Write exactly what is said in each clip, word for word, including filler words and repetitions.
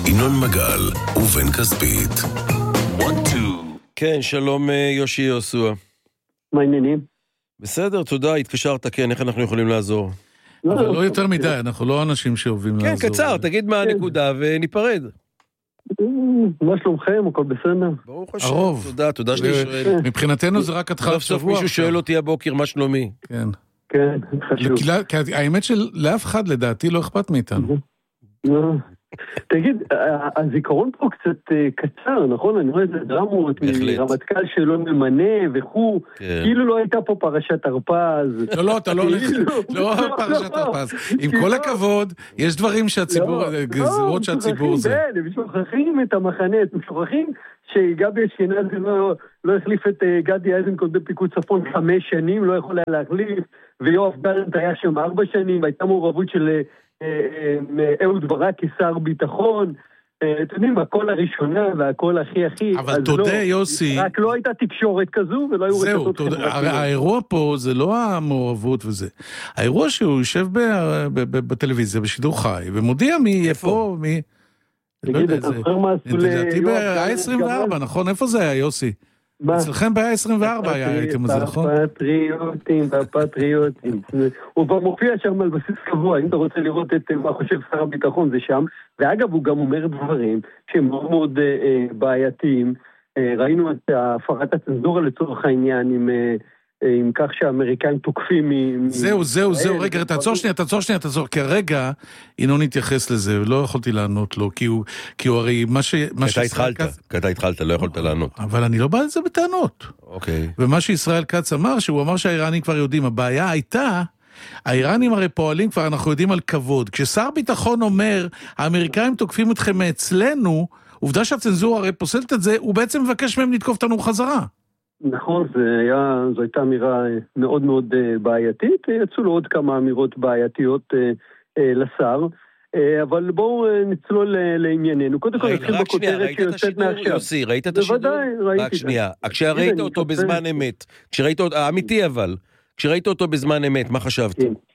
ינון מגל ובן כספית. כן, שלום יושי יוסוע. מה העניינים? בסדר, תודה, התקשרת, כן, איך אנחנו יכולים לעזור? אבל לא יותר מדי, אנחנו לא אנשים שאוהבים לעזור. כן, קצר, תגיד מה הנקודה וניפרד. מה שלומכם? הכל בסדר? ברוך השם, תודה, תודה שאתה שואל. מבחינתנו זה רק התחלת שבוע. סוף מישהו שואל אותי הבוקר, מה שלומי? כן. כן, חשוב. האמת שלאף אחד לדעתי לא אכפת מאיתנו. תגיד, הזיכרון פה קצת קצר, נכון? אני רואה איזה דרמות, רמטכ"ל שלא ממנה וכו', כאילו לא הייתה פה פרשת הרפז. לא, לא, אתה לא הולך, לא פרשת הרפז. עם כל הכבוד, יש דברים שהציבור, גזרות שהציבור זה. הם שוכחים את המחנה, הם שוכחים שגבי אשכנזי לא החליף את גדי איזנקוט בפיקוד צפון חמש שנים, לא יכול היה להחליף, ויואב גלנט היה שם ארבע שנים, והייתה מעורבות של אהוד ברק כשר ביטחון, אתם יודעים, הכל הראשונה והכל הכי הכי, אבל תודה יוסי, רק לא הייתה תקשורת כזו ולא היו רשתות חברתיות. האירוע פה זה לא המעורבות וזה, האירוע שהוא יושב בטלוויזיה בשידור חי ומודיע מי יהיה פה, מי תגיד, אתה זוכר מה עשו לדעתי ב-עשרים וארבע, נכון? איפה זה היה יוסי? אצלכם ב-עשרים וארבע הייתם את זה, נכון? בפטריוטים, בפטריוטים. הוא כבר מופיע שם על בסיס קבוע, אם אתה רוצה לראות את מה חושב שר הביטחון, זה שם. ואגב, הוא גם אומר דברים שהם מאוד מאוד בעייתיים. ראינו את הפרת הצנזורה לצורך העניין עם... עם כך שהאמריקאים תוקפים מ... זהו, זהו, זהו, רגע, תעצור שנייה, תעצור שנייה, תעצור, כי הרגע, אינו נתייחס לזה, ולא יכולתי לענות לו, כי הוא, כי הוא הרי, מה ש... אתה התחלת, כי אתה התחלת, לא יכולת לענות. אבל אני לא בא לזה בטענות. אוקיי. ומה שישראל כץ אמר, שהוא אמר שהאיראנים כבר יודעים, הבעיה הייתה, האיראנים הרי פועלים כבר, אנחנו יודעים על כבוד. כששר ביטחון אומר, האמריקאים תוקפים אתכם מאצלנו, עובדה שהצנזורה הרי פוסלת את זה, הוא בעצם מבקש מהם לתקוף אותנו חזרה. נכון, זה היה, זו הייתה אמירה מאוד מאוד בעייתית, יצאו לו עוד כמה אמירות בעייתיות לשר, אבל בואו נצלול לענייננו. קודם כל נתחיל בכותרת שיוצאת מעכשיו. יוסי, ראית את השידור? בוודאי, ראיתי. רק שנייה, כשראית אותו בזמן אמת, כשראית אותו, האמיתי אבל, כשראית אותו בזמן אמת, מה חשבת?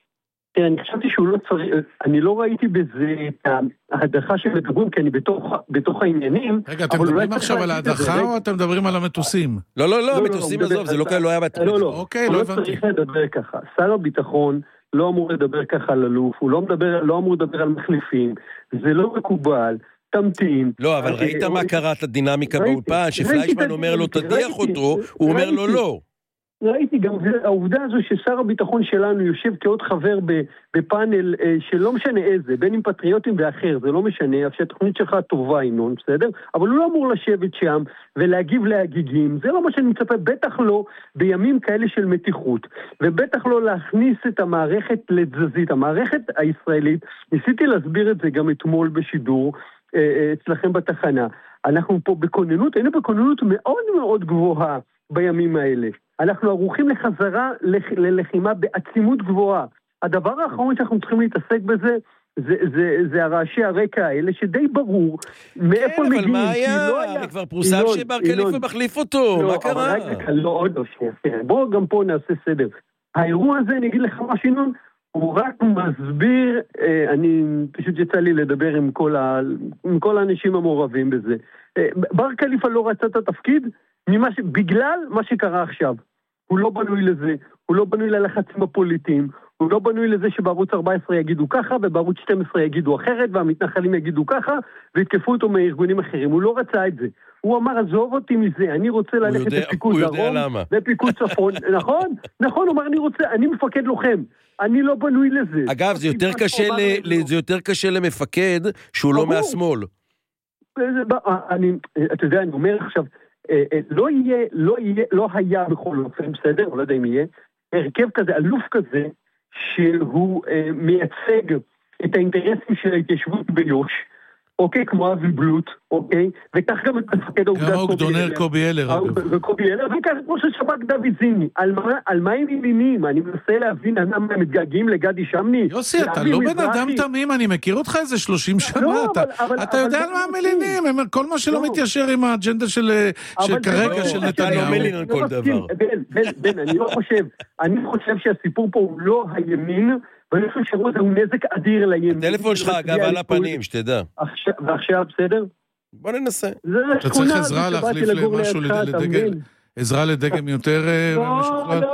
כן, אני חשבתי שהוא לא צריך, אני לא ראיתי בזה את ההדחה שמדברים, כי אני בתוך, בתוך העניינים. רגע, אתם מדברים עכשיו על ההדחה או אתם מדברים על המטוסים? לא, לא, לא, המטוסים עזוב, זה לא כאלה, לא היה בתוכנית. לא, לא, אוקיי, לא הבנתי. הוא לא צריך לדבר ככה. שר הביטחון לא אמור לדבר ככה על אלוף, הוא לא מדבר, לא אמור לדבר על מחליפים, זה לא מקובל. תמתין. לא, אבל ראית מה קראת הדינמיקה באולפן, שפליישמן אומר לו תדיח אותו, הוא אומר לו לא. ראיתי גם העובדה הזו ששר הביטחון שלנו יושב כעוד חבר בפאנל שלא משנה איזה, בין עם פטריוטים ואחר, זה לא משנה, שהתוכנית שלך טובה, ינון, בסדר? אבל הוא לא אמור לשבת שם ולהגיב להגיגים, זה לא מה שאני מצפה, בטח לא בימים כאלה של מתיחות, ובטח לא להכניס את המערכת לתזזית, המערכת הישראלית, ניסיתי להסביר את זה גם אתמול בשידור, אצלכם בתחנה, אנחנו פה בכוננות, היינו בכוננות מאוד מאוד גבוהה בימים האלה. אנחנו ערוכים לחזרה ללחימה בעצימות גבוהה. הדבר האחרון שאנחנו צריכים להתעסק בזה, זה, זה, זה הרעשי הרקע האלה, שדי ברור מאיפה מגיעים. כן, אבל מה היה? לא היה... כבר פורסם שבר כליפה מחליף אותו, לא, מה קרה? אבל רק, לא, עוד לא, שנייה. בואו גם פה נעשה סדר. האירוע הזה, אני אגיד לך מה שינון, הוא רק מסביר, אני פשוט יצא לי לדבר עם כל, ה, עם כל האנשים המעורבים בזה. בר כליפה לא רצה את התפקיד, ש... בגלל מה שקרה עכשיו. הוא לא בנוי לזה, הוא לא בנוי ללחצים הפוליטיים, הוא לא בנוי לזה שבערוץ ארבע עשרה יגידו ככה, ובערוץ שתים עשרה יגידו אחרת, והמתנחלים יגידו ככה, והתקפו אותו מארגונים אחרים. הוא לא רצה את זה. הוא אמר, עזוב אותי מזה, אני רוצה ללכת לפיקוד דרום, לפיקוד צפון. נכון? נכון, הוא אמר, אני רוצה, אני מפקד לוחם. אני לא בנוי לזה. אגב, זה יותר קשה, ל... זה יותר קשה למפקד שהוא לא מהשמאל. אני, אתה יודע, אני אומר עכשיו, לא יהיה, לא יהיה, לא היה בכל אופן, בסדר? לא יודע אם יהיה, הרכב כזה, אלוף כזה, שהוא מייצג את האינטרסים של ההתיישבות ביוש, אוקיי, כמו אבי בלוט, אוקיי, וכך גם את מפקד העובדה גם האוגדונר קובי אלר, אגב. וקובי אלר, וכך כמו ששב"כ דוד זיני. על מה, על מה הם עניינים? אני מנסה להבין, הם מתגעגעים לגדי שמני. יוסי, אתה לא בן אדם תמים, אני מכיר אותך איזה שלושים שנה, אתה יודע על מה המלינים, כל מה שלא מתיישר עם האג'נדה של כרגע, של נתניהו. אתה לא מלין על כל דבר. בן, בן, בן, אני לא חושב, אני חושב שהסיפור פה הוא לא הימין, ואני חושב שהאירוע הזה הוא נזק אדיר לימין. הטלפון שלך, אגב, על הפנים, שתדע. ועכשיו, בסדר? בוא ננסה. אתה צריך עזרה להחליף למשהו לדגל. עזרה לדגם יותר משוכלל.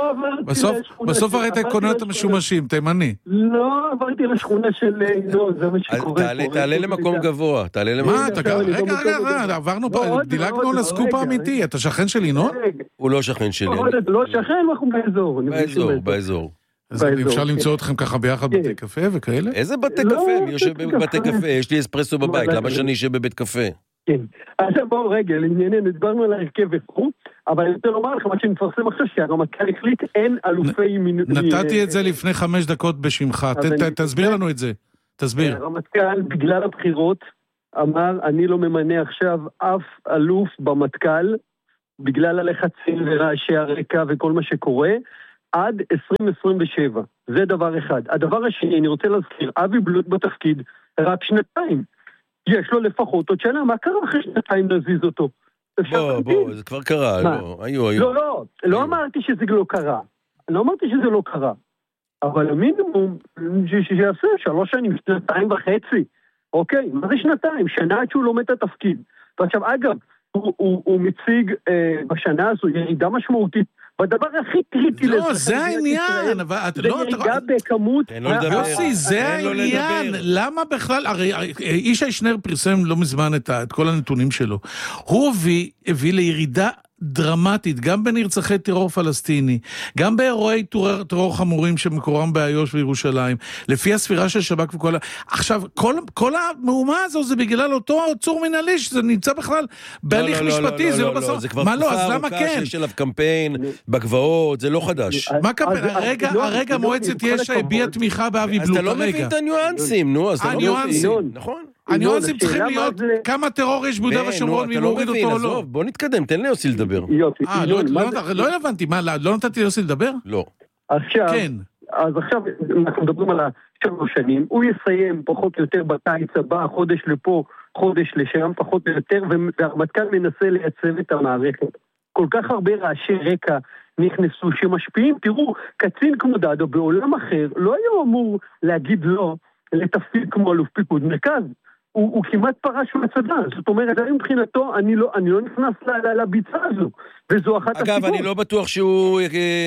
בסוף הרי אתה קונה את המשומשים, תימני. לא, עברתי לשכונה של ינון, זה מה שקורה. תעלה למקום גבוה, תעלה למקום גבוה. רגע, רגע, עברנו פה, דילגנו לסקופ האמיתי, אתה שכן של ינון? הוא לא שכן שלי. לא שכן, אנחנו באזור. באזור, באזור. אז אפשר למצוא אתכם ככה ביחד בתי קפה וכאלה? איזה בתי קפה? מי יושב בבתי קפה? יש לי אספרסו בבית, למה שאני אשב בבית קפה? כן. עכשיו בואו רגע, לענייננו, דיברנו על הרכב וכו', אבל אני רוצה לומר לך מה שנפרסם עכשיו, שהרמטכ"ל החליט אין אלופי מינוי. נתתי את זה לפני חמש דקות בשמך, תסביר לנו את זה, תסביר. הרמטכ"ל בגלל הבחירות אמר, אני לא ממנה עכשיו אף אלוף במטכ"ל, בגלל הלחצים ורעשי הרקע וכל מה שקורה, עד עשרים עשרים ושבע. זה דבר אחד. הדבר השני, אני רוצה להזכיר, אבי בלוט בתפקיד רק שנתיים. יש לו לפחות עוד שנה, מה קרה אחרי שנתיים להזיז אותו? בוא, בוא, זה כבר קרה, לא, היו, היו. לא, לא, לא אמרתי שזה לא קרה. לא אמרתי שזה לא קרה. אבל המינימום, שיעשה שלוש שנים, שנתיים וחצי. אוקיי, מה זה שנתיים? שנה עד שהוא לומד את התפקיד. ועכשיו, אגב, הוא, הוא, הוא מציג אה, בשנה הזו ירידה משמעותית, בדבר הכי קריטי לזה. לא, זה העניין, אבל אתה לא... זה ירידה בכמות... יוסי, זה העניין, למה בכלל, הרי איש שנר פרסם לא מזמן את כל הנתונים שלו, הוא הביא לירידה דרמטית, גם בנרצחי טרור פלסטיני, גם באירועי טרור חמורים שמקורם באיו"ש וירושלים, לפי הספירה של שב"כ וכל... עכשיו, כל, כל המהומה הזו זה בגלל אותו עצור מנהלי, שזה נמצא בכלל בהליך משפטי, זה לא בסוף... מה לא, אז למה כן? שיש עליו קמפיין בגבעות, זה לא חדש. מה קמפיין? הרגע מועצת יש"ע הביעה תמיכה באבי בלוט, אז אתה לא מבין את הניואנסים, נו, אז אתה לא מבין. נכון. הניואנסים צריכים להיות כמה טרור יש ביהודה ושומרון ואם הוריד אותו או לא. בוא נתקדם, תן לי יוסי לדבר. אה, לא הבנתי, מה, לא נתתי ליוסי לדבר? לא. עכשיו, אז עכשיו אנחנו מדברים על השלוש שנים, הוא יסיים פחות או יותר בקיץ הבא, חודש לפה, חודש לשם, פחות או יותר, והרמטכ"ל מנסה לייצב את המערכת. כל כך הרבה רעשי רקע נכנסו שמשפיעים, תראו, קצין כמו דדו בעולם אחר לא היה אמור להגיד לא לתפקיד כמו אלוף פיקוד מרכז. הוא, הוא כמעט פרש מהצבא, זאת אומרת, מבחינתו, אני לא, אני לא נכנס לביצה הזו, וזו אחת הסיבות. אגב, אני לא בטוח שהוא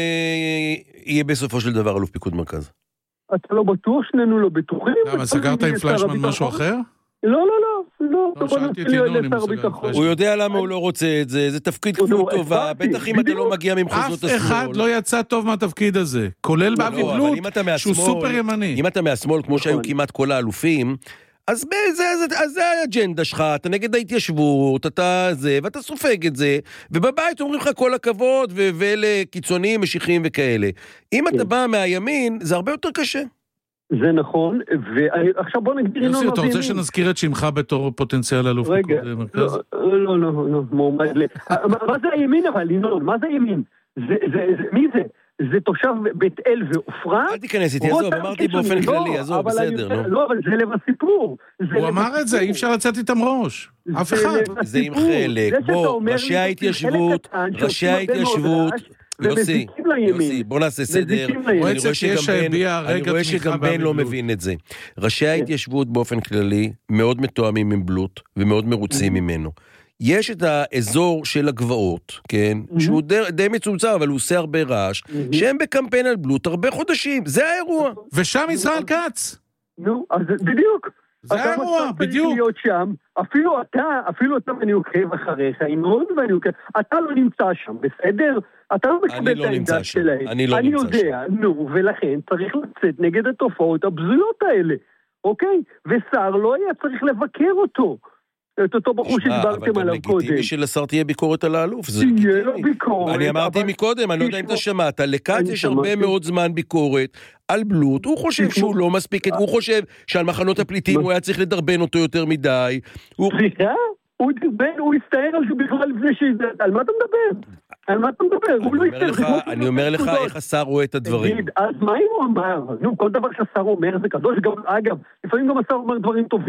יהיה בסופו של דבר אלוף פיקוד מרכז. אתה לא בטוח, שנינו לא בטוחים. למה, סגרת עם פליישמן משהו אחר? לא, לא, לא, לא, לא שאלתי את ינון אם הוא סגר עם פליישמן. הוא יודע למה הוא לא רוצה את זה, זה תפקיד כפול טובה, בטח אם אתה לא מגיע ממחוזות השמאל. אף אחד לא יצא טוב מהתפקיד הזה, כולל באבי בלוט, שהוא סופר ימני. אם אתה מהשמאל, כמו שהיו כמעט כל האלופים, אז זה האג'נדה שלך, אתה נגד ההתיישבות, אתה זה, ואתה סופג את זה, ובבית אומרים לך כל הכבוד, ואלה קיצוניים, משיחים וכאלה. אם אתה בא מהימין, זה הרבה יותר קשה. זה נכון, ועכשיו בוא נגדיר... יוסי, אתה רוצה שנזכיר את שמך בתור פוטנציאל אלוף פיקוד מרכז? לא, לא, לא, מועמד ל... מה זה הימין אבל, ינון? מה זה הימין? מי זה? זה תושב בית אל ועופרה. אל תיכנס איתי, עזוב, אמרתי באופן כללי, עזוב, בסדר, נו. לא, אבל זה לב הסיפור. הוא אמר את זה, אי אפשר לצאת איתם ראש. אף אחד. זה עם חלק, בוא, ראשי ההתיישבות, ראשי ההתיישבות, יוסי, יוסי, בוא נעשה סדר. אני רואה שגם בן לא מבין את זה. ראשי ההתיישבות באופן כללי מאוד מתואמים עם בלוט, ומאוד מרוצים ממנו. יש את האזור של הגבעות, כן, שהוא די, די מצומצם, אבל הוא עושה הרבה רעש, שהם בקמפיין על בלוט הרבה חודשים, זה האירוע. ושם ישראל כץ. נו, אז בדיוק. זה האירוע, בדיוק. להיות שם, אפילו אתה, אפילו אתה ואני עוקב אחריך, ינון ואני עוקב, אתה לא נמצא שם, בסדר? אתה לא מקבל את העמדה שלהם. אני לא נמצא שם. אני יודע, נו, ולכן צריך לצאת נגד התופעות הבזויות האלה, אוקיי? ושר לא היה צריך לבקר אותו. את אותו בחור שדיברתם עליו קודם. אבל לגיטימי שלשר תהיה ביקורת על האלוף. תהיה לו ביקורת. אני אמרתי מקודם, אני לא יודע אם אתה שמעת, לקץ יש הרבה מאוד זמן ביקורת על בלוט, הוא חושב שהוא לא מספיק, הוא חושב שעל מחנות הפליטים הוא היה צריך לדרבן אותו יותר מדי. סליחה? הוא דרבן, הוא הסתער על זה בכלל לפני שזה, על מה אתה מדבר? על מה אתה מדבר? אני אומר לך איך השר רואה את הדברים. אז מה אם הוא אמר? נו, כל דבר שהשר אומר זה קדוש, אגב, לפעמים גם השר אומר דברים טובים.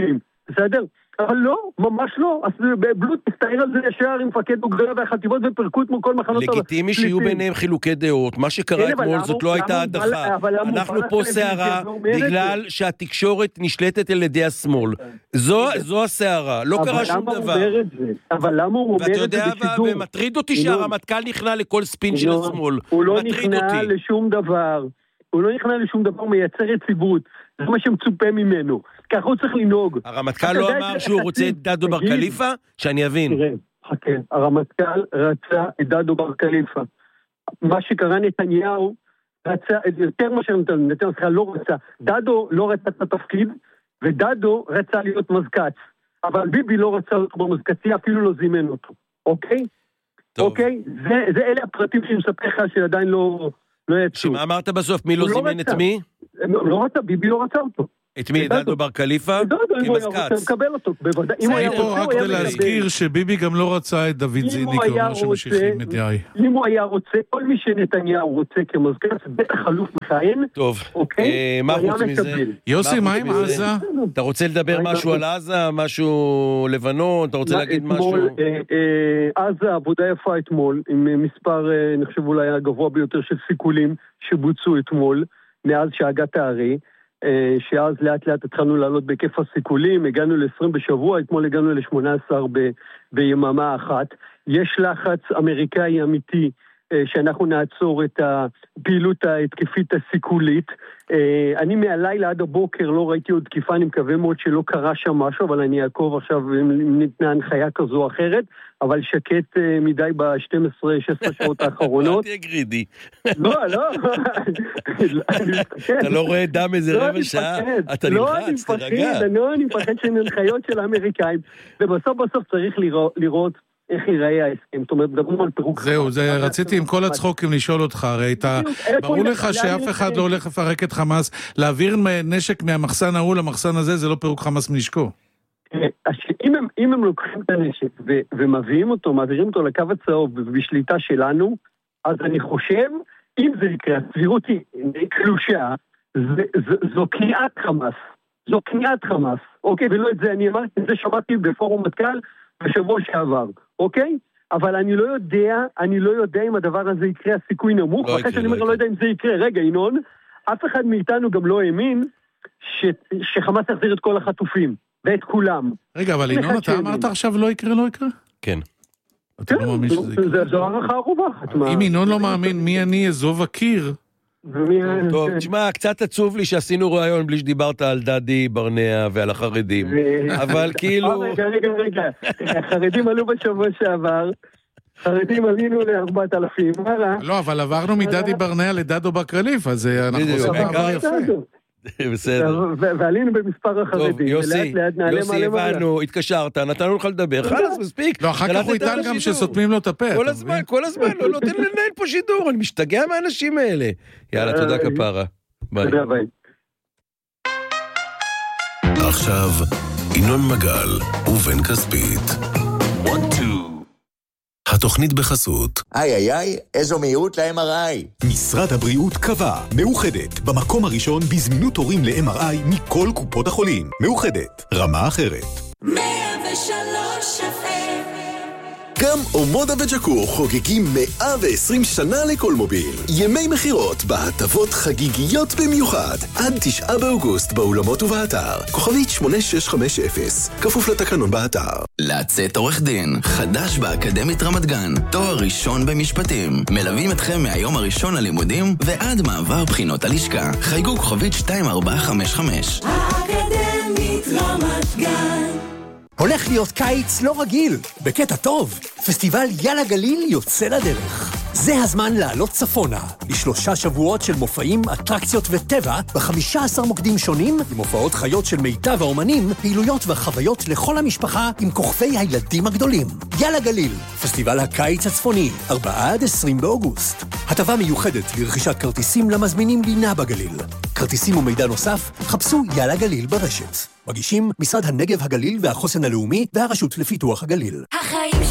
בסדר? אבל לא, ממש לא. אז בלוט מסתער על זה ישר עם מפקד אוגדה והחטיבות ופרקו את כל מחנות... לגיטימי שיהיו ביניהם חילוקי דעות. מה שקרה אתמול זאת לא הייתה הדחה. אנחנו פה סערה בגלל שהתקשורת נשלטת על ידי השמאל. זו הסערה. לא קרה שום דבר. אבל למה הוא אומר את זה בשידור? ואתה יודע, ומטריד אותי שהרמטכ"ל נכנע לכל ספין של השמאל. הוא לא נכנע לשום דבר. הוא לא נכנע לשום דבר, מייצר יציבות. זה מה שמצופה ממנו. ככה הוא צריך לנהוג. הרמטכ"ל לא אמר שהוא רוצה את דדו בר קליפה? שאני אבין. תראה, חכה, הרמטכ"ל רצה את דדו בר קליפה. מה שקרה נתניהו, רצה, יותר מה שנתניהו לא רצה. דדו לא רצה את התפקיד, ודדו רצה להיות מזקץ. אבל ביבי לא רצה להיות במזקצי, אפילו לא זימן אותו. אוקיי? אוקיי? זה אלה הפרטים שאני מספר לך שעדיין לא... שמה אמרת בסוף? מי לא זימן את מי? לא רצה, ביבי לא רצה אותו. את מי? דדו בר קליפה? אם הוא היה רוצה לקבל אותו, בוודאי. אני פה רק כדי להזכיר שביבי גם לא רצה את דוד זיני כאומר שמשיכים את יאי. אם הוא היה רוצה, כל מי שנתניהו רוצה כמזכ"ל, בטח חלוף מכהן. טוב, מה חוץ מזה? יוסי, מה עם עזה? אתה רוצה לדבר משהו על עזה? משהו לבנון? אתה רוצה להגיד משהו? עזה, עבודה יפה אתמול, עם מספר, אני חושב אולי הגבוה ביותר של סיכולים שבוצעו אתמול, מאז שהגעת הארי. שאז לאט לאט התחלנו לעלות בהיקף הסיכולים, הגענו ל-עשרים בשבוע, אתמול הגענו ל-שמונה עשרה ב- ביממה אחת. יש לחץ אמריקאי אמיתי שאנחנו נעצור את הפעילות ההתקפית הסיכולית. אני מהלילה עד הבוקר לא ראיתי עוד תקיפה, אני מקווה מאוד שלא קרה שם משהו, אבל אני אעקוב עכשיו אם ניתנה הנחיה כזו או אחרת, אבל שקט מדי ב-שתים עשרה שש עשרה שעות האחרונות. לא תהיה גרידי. לא, לא. אתה לא רואה דם איזה רבע שעה, אתה נלחץ, תרגע. לא, אני מפחד שהן הנחיות של האמריקאים, ובסוף בסוף צריך לראות איך ייראה ההסכם, זאת אומרת, דברים על פירוק... זהו, רציתי עם כל הצחוקים לשאול אותך, הרי ברור לך שאף אחד לא הולך לפרק את חמאס, להעביר נשק מהמחסן ההוא למחסן הזה, זה לא פירוק חמאס מנשקו. אם הם לוקחים את הנשק ומביאים אותו, מעבירים אותו לקו הצהוב בשליטה שלנו, אז אני חושב, אם זה יקרה, הסבירות היא קלושה, זו כניעת חמאס, זו כניעת חמאס, אוקיי, ולא את זה אני אמרתי, זה שמעתי בפורום מטכ"ל, בשבוע שעבר, אוקיי? אבל אני לא יודע, אני לא יודע אם הדבר הזה יקרה, הסיכוי נמוך, אחרי שאני אומר, לא יודע אם זה יקרה. רגע, ינון, אף אחד מאיתנו גם לא האמין שחמאס יחזיר את כל החטופים, ואת כולם. רגע, אבל ינון, אתה אמרת עכשיו לא יקרה, לא יקרה? כן. אתה לא מאמין שזה יקרה. זו הערכה הרווחת. אם ינון לא מאמין, מי אני אזוב הקיר? טוב, תשמע, קצת עצוב לי שעשינו רעיון בלי שדיברת על דדי ברנע ועל החרדים, אבל כאילו... רגע, רגע, רגע, החרדים עלו בשבוע שעבר, חרדים עלינו ל-ארבעת אלפים, לא, אבל עברנו מדדי ברנע לדדו בר קליפה, אז אנחנו עושים דבר יפה. בסדר. ועלינו במספר החרדים. טוב, יוסי, יוסי, הבנו, התקשרת, נתנו לך לדבר, חלס, מספיק. לא, אחר כך הוא איתן גם שסותמים לו את הפה. כל הזמן, כל הזמן, לא תן לנהל פה שידור, אני משתגע מהאנשים האלה. יאללה, תודה כפרה. ביי. תודה, ביי. עכשיו, ינון מגל ובן כספית. התוכנית בחסות. איי איי איי, איזו מהירות ל-אם אר איי. משרד הבריאות קבע, מאוחדת, במקום הראשון בזמינות תורים ל-אם אר איי מכל קופות החולים. מאוחדת, רמה אחרת. מאה ושלוש אף אם. גם אומודה וג'קור חוגגים מאה ועשרים שנה לקולמוביל. ימי מחירות בהטבות חגיגיות במיוחד. עד תשעה באוגוסט באולמות ובאתר. כוכבית שמונה שש חמש אפס. כפוף לתקנון באתר. לצאת עורך דין. חדש באקדמית רמת גן. תואר ראשון במשפטים. מלווים אתכם מהיום הראשון ללימודים ועד מעבר בחינות הלשכה. חייגו כוכבית שתיים ארבע חמש חמש. האקדמית רמת גן. הולך להיות קיץ לא רגיל, בקטע טוב. פסטיבל יאללה גליל יוצא לדרך. זה הזמן לעלות צפונה, לשלושה שבועות של מופעים, אטרקציות וטבע, ב-חמישה עשר מוקדים שונים, עם הופעות חיות של מיטב האומנים, פעילויות וחוויות לכל המשפחה עם כוכבי הילדים הגדולים. יאללה גליל, פסטיבל הקיץ הצפוני, ארבעה עד עשרים באוגוסט. הטבה מיוחדת לרכישת כרטיסים למזמינים לינה בגליל. כרטיסים ומידע נוסף, חפשו יאללה גליל ברשת. מגישים משרד הנגב הגליל והחוסן הלאומי והרשות לפיתוח הגליל. החיים